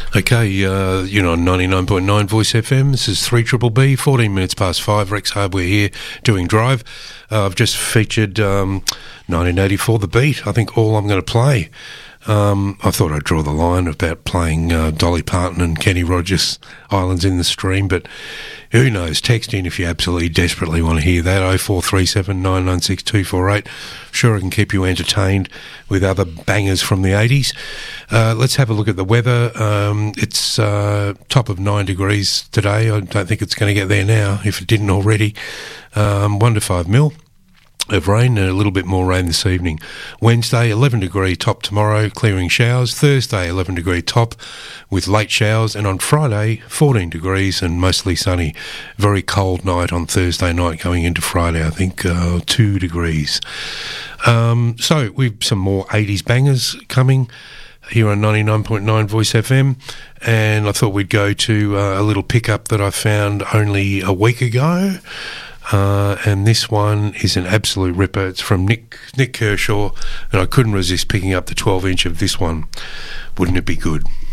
Okay, you're on 99.9 Voice FM. This is 3BBB, 14 minutes past 5. Rex Hardware here doing Drive. I've just featured 1984, The Beat. I think all I'm going to play. I thought I'd draw the line about playing Dolly Parton and Kenny Rogers, Islands in the Stream, but who knows? Text in if you absolutely desperately want to hear that, 0437 996 248. Sure, I can keep you entertained with other bangers from the 80s. Let's have a look at the weather. It's top of 9 degrees today. I don't think it's going to get there now, if it didn't already. 1 to 5 mil of rain and a little bit more rain this evening. Wednesday, 11 degree top tomorrow, clearing showers. Thursday, 11 degree top with late showers. And on Friday, 14 degrees and mostly sunny. Very cold night on Thursday night going into Friday, I think 2 degrees. So we've some more 80s bangers coming here on 99.9 Voice FM, and I thought we'd go to a little pickup that I found only a week ago. And this one is an absolute ripper. It's from Nick Kershaw, and I couldn't resist picking up the 12-inch of this one. Wouldn't it be good?